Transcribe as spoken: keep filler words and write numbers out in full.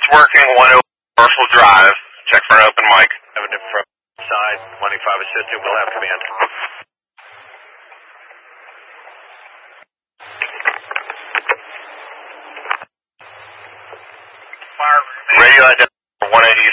It's working, one oh Marshall Drive. Check for an open mic. Evident from side, one eighty-five assistant, we'll have command. Fire. Radio identifier one eighty.